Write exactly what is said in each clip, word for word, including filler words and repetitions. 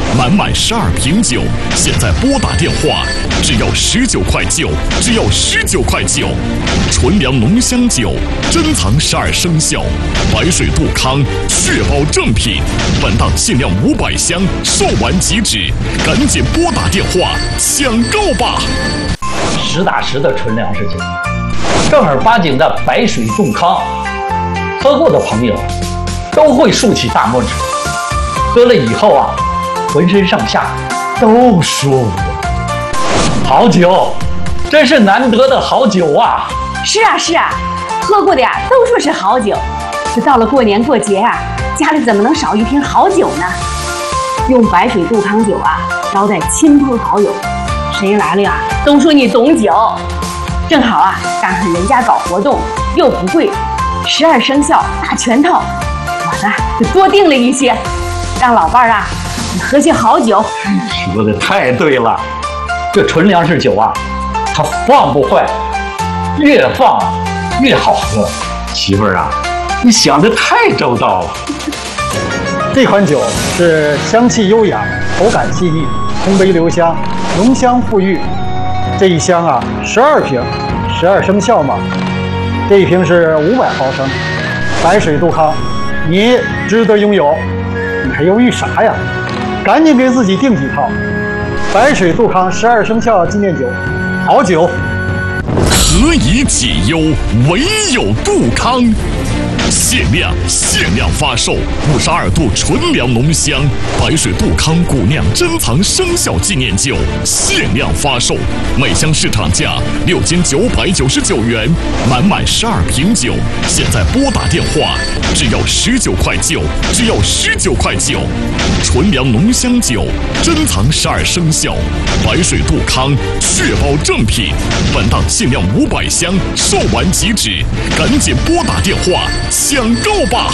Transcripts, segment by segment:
满满十二瓶酒，现在拨打电话只要十九块九，只要十九块九。纯粮浓香酒，珍藏十二生肖，白水杜康，确保正品。本档限量五百箱，售完即止，赶紧拨打电话抢购吧！ 实打实的纯粮食酒，正儿八经的白水杜康，喝过的朋友都会竖起大拇指。喝了以后啊，浑身上下都舒服。好酒，真是难得的好酒啊！ 是啊是啊，喝过的呀都说是好酒。这到了过年过节啊，家里怎么能少一瓶好酒呢？用白水杜康酒啊招待亲朋好友，谁来了呀都说你懂酒。正好啊，赶上人家搞活动，又不贵，十二生肖大全套，我呢就多订了一些，让老伴儿啊你喝些好酒。 说的太对了，这纯粮食酒啊，它放不坏，越放越好喝。媳妇儿啊，你想的太周到了。 这款酒是香气优雅，口感细腻，通杯留香，浓香馥郁。这一箱啊，十二瓶，十二生肖嘛。这一瓶是五百毫升，白水杜康，你值得拥有。你还犹豫啥呀？赶紧给自己订几套。白水杜康十二生肖纪念酒，好酒。 何以解忧，唯有杜康。限量限量发售五十二度纯粮浓香白水杜康古酿珍藏生肖纪念酒，限量发售，每箱市场价六千九百九十九元，满满十二瓶酒，现在拨打电话只要十九块九，只要十九块九。纯粮浓香酒，珍藏十二生肖，白水杜康，确保正品。本档限量五百箱，售完即止，赶紧拨打电话抢购吧！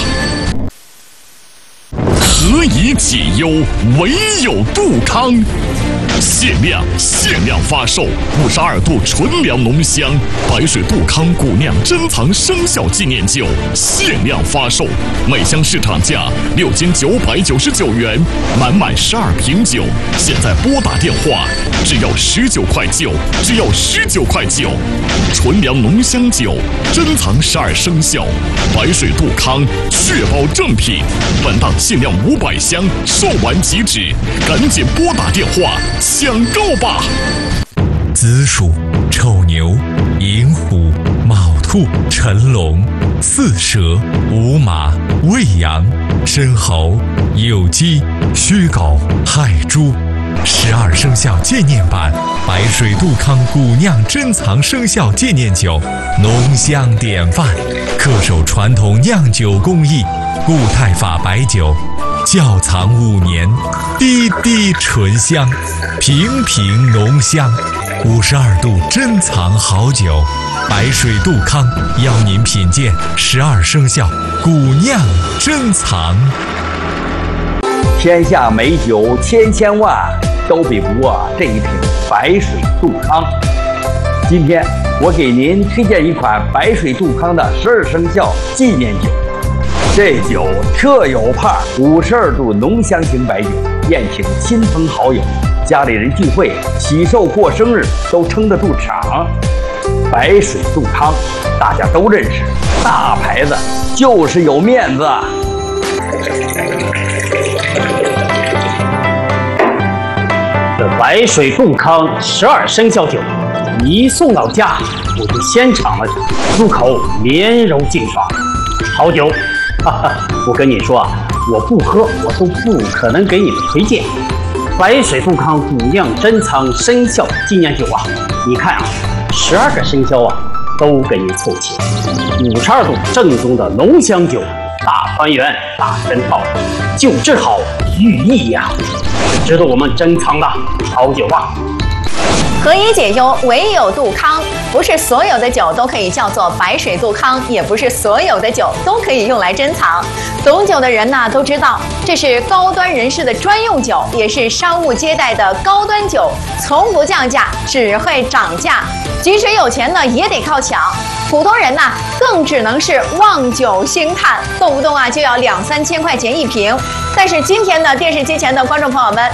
何以解忧，唯有杜康。限量限量发售五十二度纯粮浓香白水杜康古酿珍藏生肖纪念酒，限量发售，每箱市场价六千九百九十九元，满满十二瓶酒，现在拨打电话只要十九块九，只要十九块九。纯粮浓香酒，珍藏十二生肖，白水杜康，确保正品。本档限量五百箱，售完即止，赶紧拨打电话抢购吧！ 子鼠、丑牛、寅虎、卯兔、辰龙、巳蛇、午马、未羊、申猴、酉鸡、戌狗、亥猪。十二生肖纪念版白水杜康古酿珍藏生肖纪念酒，浓香典范，恪守传统酿酒工艺，固态法白酒，窖藏五年，滴滴醇香，瓶瓶浓香。五十二度珍藏好酒，白水杜康邀您品鉴十二生肖古酿珍藏。 天下美酒千千万，都比不过这一瓶白水杜康。今天我给您推荐一款白水杜康的十二生肖纪念酒。这酒特有派，五十二度浓香型白酒，宴请亲朋好友，家里人聚会、喜寿过生日都撑得住场。白水杜康大家都认识，大牌子就是有面子。 这白水杜康十二生肖酒一送到家，我就先尝了，入口绵柔劲爽，好酒。哈哈，我跟你说啊，我不喝我都不可能给你们推荐。白水杜康古酿珍藏生肖纪念酒啊，你看啊，十二个生肖啊都给你凑齐，五十二度正宗的浓香酒，大团圆大全套，酒质好寓意呀、啊，值得我们珍藏的好酒啊。 何以解忧，唯有杜康。不是所有的酒都可以叫做白水杜康，也不是所有的酒都可以用来珍藏。懂酒的人呢都知道，这是高端人士的专用酒，也是商务接待的高端酒，从不降价，只会涨价。即使有钱呢，也得靠抢。普通人呢，更只能是望酒兴叹，动不动啊就要两三千块钱一瓶。但是今天呢，电视机前的观众朋友们。